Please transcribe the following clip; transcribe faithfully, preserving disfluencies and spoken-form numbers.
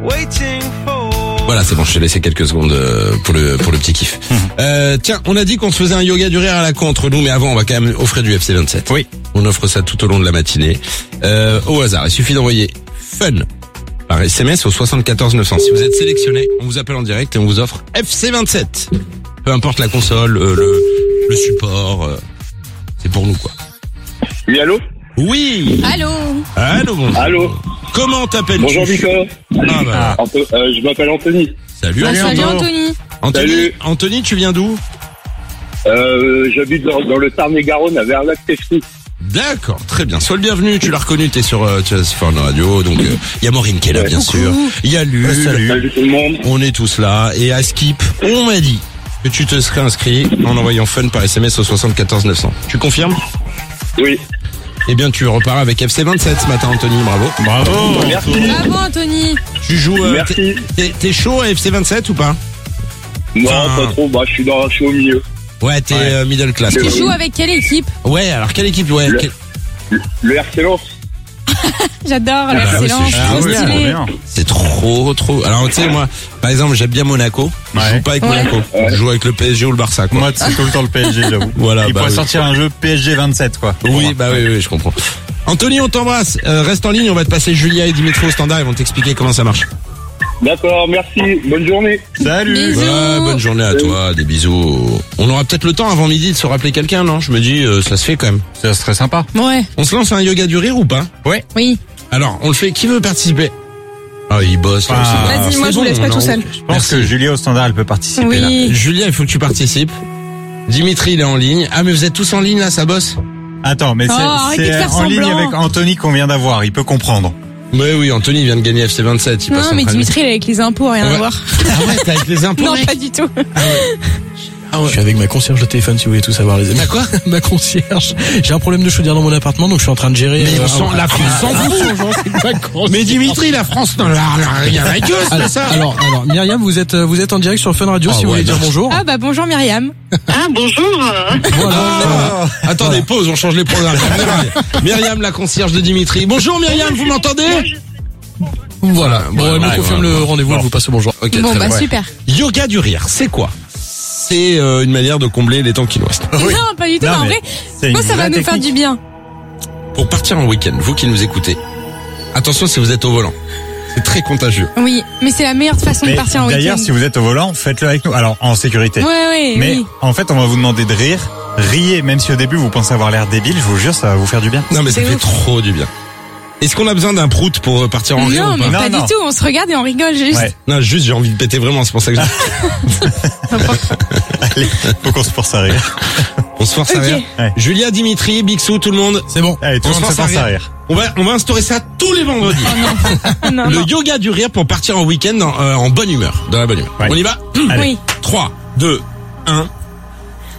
Voilà, c'est bon, je t'ai laissé quelques secondes euh, pour le pour le petit kiff. Mmh. Euh, tiens, on a dit qu'on se faisait un yoga du rire à la con entre nous, mais avant, on va quand même offrir du F C vingt-sept. Oui. On offre ça tout au long de la matinée. Euh, au hasard, il suffit d'envoyer fun par S M S au soixante-quatorze neuf cents. Si vous êtes sélectionné, on vous appelle en direct et on vous offre F C vingt-sept. Peu importe la console, euh, le, le support, euh, c'est pour nous, quoi. Oui, allô? Oui. Allô. Allô, bonjour. Allô. Comment t'appelles-tu? Bonjour, Nicolas. Ah, bah. Anto- euh, je m'appelle Anthony. Salut, Ah, salut Anto. Anthony. Anthony. Salut. Anthony, tu viens d'où? Euh, j'habite dans, dans le Tarn-et-Garonne, à Verlac-Tescou. D'accord, très bien. Sois le bienvenu, tu l'as reconnu, t'es sur, euh, tu es sur Fun Radio, donc il euh, y a Maureen qui est là, Ouais. bien Coucou. sûr. Il y a Lul, Salut. Salut tout le monde. on est tous là. Et à Skip, on m'a dit que tu te serais inscrit en envoyant Fun par S M S au soixante-quatorze neuf cents. Tu confirmes? Oui. Eh bien, tu repars avec F C vingt-sept ce matin, Anthony, bravo. Bravo. Merci. Bravo Anthony. Tu joues, euh, Merci. t'es- t'es, t'es chaud à F C vingt-sept ou pas? Non, Enfin, pas trop. Bah, je suis dans, je suis au milieu. Ouais, t'es Ouais. euh, middle class. Le- Tu joues avec quelle équipe? Ouais, alors quelle équipe, ouais. Le- quelle- Le R C Lens. J'adore bah oui, l'excellence. c'est Ah Trop oui, stylé. trop bien. C'est trop, trop. Alors, tu sais, moi, par exemple, j'aime bien Monaco. Je Ouais. joue pas avec Ouais. Monaco. Je joue avec le P S G ou le Barça, quoi. Moi, c'est tout le temps le P S G, j'avoue. Voilà, Il bah pourrait oui. sortir un jeu P S G vingt-sept, quoi. Oui, bah oui, oui, je comprends. Anthony, on t'embrasse. Euh, reste en ligne, on va te passer Julia et Dimitri au standard, ils vont t'expliquer comment ça marche. D'accord, merci. Bonne journée. Salut. Bisous. Ouais, bonne journée à toi, des bisous. On aura peut-être le temps avant midi de se rappeler quelqu'un, non? Je me dis, euh, ça se fait quand même. Ça serait sympa. Ouais. On se lance un yoga du rire ou pas? Ouais. Oui. Alors, on le fait. Qui veut participer? Ah, il bosse. là, Ah. c'est- Vas-y, c'est moi, je vous laisse pas non. tout seul. Je pense Merci. que Julia au standard, elle peut participer là. Oui. Julia, il faut que tu participes. Dimitri, il est en ligne. Ah, mais vous êtes tous en ligne là, ça bosse? Attends, mais Oh, c'est, arrêtez de c'est faire en ligne semblant. avec Anthony qu'on vient d'avoir. Il peut comprendre. Mais oui, Anthony vient de gagner F C vingt-sept. Il passe Non, son mais train. Dimitri, il est avec les impôts, rien Ouais. à voir. Ah ouais, t'es avec les impôts, Non, mec. pas du tout. Ah ouais. Je suis avec ma concierge de téléphone si vous voulez tout savoir les amis. T'as quoi? Ma concierge. J'ai un problème de chaudière dans mon appartement donc je suis en train de gérer. Mais euh, on s'en- un- la France s'en fout. Mais Dimitri, la France, non, là, rien avec eux, c'est alors, ça. alors, alors, Myriam, vous êtes, euh, vous êtes en direct sur Fun Radio Ah si vous ouais, voulez dire merci. bonjour. Ah bah bonjour Myriam. Ah, bonjour. Voilà. Ah, attendez, pause, on change les programmes. Myriam, la concierge de Dimitri. Bonjour Myriam, vous m'entendez? Voilà. Bon, Ouais, elle me ouais, confirme ouais, le ouais. rendez-vous, elle vous passe le bonjour. Ok, Bon très bah bien. super. Yoga du rire, c'est quoi? C'est euh, une manière de combler les temps qui nous restent. Non, pas du tout. Non, mais en mais vrai, c'est je pense une que ça va vraie nous faire technique. du bien. Pour partir en week-end, vous qui nous écoutez, attention si vous êtes au volant. C'est très contagieux. Oui, mais c'est la meilleure façon de Mais partir en week-end. d'ailleurs, si vous êtes au volant, faites-le avec nous. Alors, en sécurité. Ouais, ouais, Mais oui. en fait, on va vous demander de rire. Riez, même si au début vous pensez avoir l'air débile, je vous jure, ça va vous faire du bien. Non mais ça C'est fait ouf. trop du bien. Est-ce qu'on a besoin d'un prout pour euh, partir en rire Non, ou mais pas? Non, pas non. du tout. On se regarde et on rigole juste. Ouais. Non, juste j'ai envie de péter vraiment, c'est pour ça que je... Allez, faut qu'on se force à rire. on se force à Ok. rire. Ouais. Julia, Dimitri, Bixou, tout le monde. C'est bon. Allez, tout On le monde se se force à force à rire. rire. On va, on va instaurer ça tous les vendredis. Non, Le non. yoga du rire pour partir en week-end en, euh, en bonne humeur, dans la bonne humeur. Ouais. On y va? Allez. Oui. trois, deux, un.